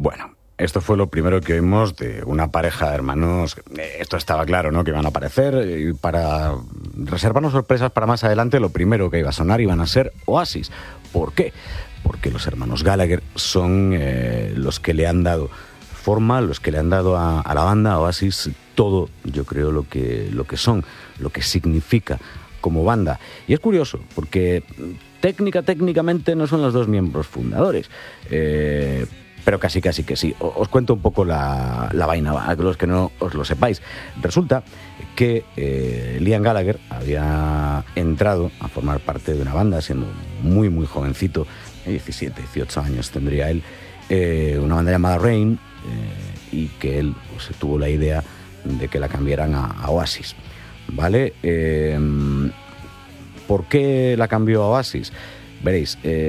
Bueno, esto fue lo primero que oímos de una pareja de hermanos. Esto estaba claro, ¿no?, que iban a aparecer. Y para reservarnos sorpresas para más adelante, lo primero que iba a sonar iban a ser Oasis. ¿Por qué? Porque los hermanos Gallagher son los que le han dado forma, los que le han dado a la banda Oasis todo, yo creo, lo que son, lo que significa como banda. Y es curioso, porque técnicamente no son los dos miembros fundadores, pero casi que sí. Os cuento un poco la vaina, a los que no os lo sepáis. Resulta que Liam Gallagher había entrado a formar parte de una banda siendo muy jovencito, 17, 18 años tendría él, una banda llamada Rain, y que él pues, tuvo la idea de que la cambiaran a Oasis, ¿vale? ¿Por qué la cambió a Oasis? Veréis,